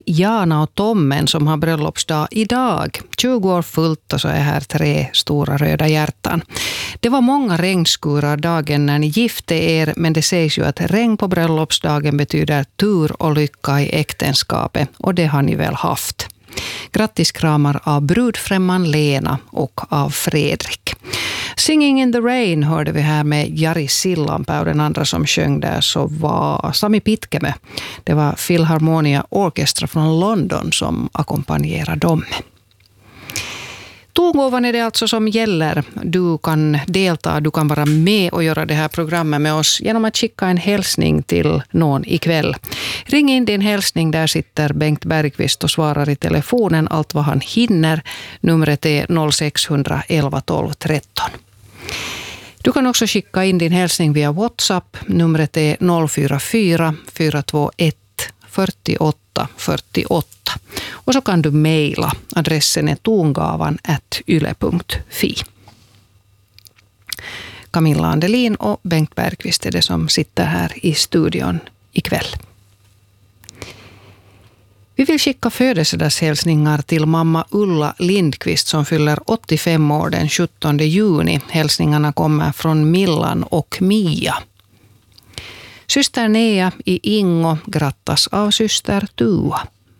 Jana och Tommen som har bröllopsdag idag. 20 år fullt och så är här 3 stora röda hjärtan. Det var många regnskurar dagen när ni gifte er, men det sägs ju att regn på bröllopsdagen betyder tur och lycka i äktenskapet, och det har ni väl haft. Grattis kramar av brudfrämman Lena och av Fredrik. Singing in the Rain hörde vi här med Jari Sillanpää, och den andra som sjöng där så var Sami Pitkämö. Det var Philharmonia Orchestra från London som ackompanjerade dem. Tongåvan är det alltså som gäller. Du kan delta, du kan vara med och göra det här programmet med oss genom att skicka en hälsning till någon ikväll. Ring in din hälsning, där sitter Bengt Bergqvist och svarar i telefonen allt vad han hinner. Numret är 0611 12 13. Du kan också skicka in din hälsning via WhatsApp. Numret är 044 421 48 48. Och så kan du mejla. Adressen är tongavan@yle.fi. Camilla Andelin och Bengt Bergqvist är det som sitter här i studion ikväll. Vi vill skicka födelsedagshälsningar till mamma Ulla Lindqvist som fyller 85 år den 17 juni. Hälsningarna kommer från Millan och Mia. Syster Nea i Ingo grattas av syster Tua.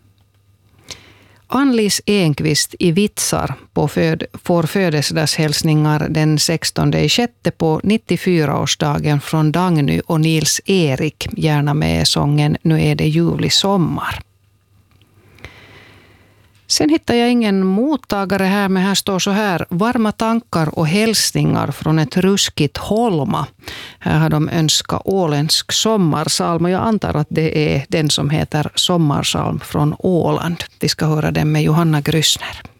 Anlis Enqvist i Vitsar får födelsedagshälsningar den 16/6 på 94-årsdagen från Dagny och Nils Erik, gärna med sången Nu är det ljuvlig sommar. Sen hittar jag ingen mottagare här, men här står så här: varma tankar och hälsningar från ett ruskigt Holma. Här har de önskat åländsk sommarsalm, och jag antar att det är den som heter Sommarsalm från Åland. Vi ska höra den med Johanna Grüssner.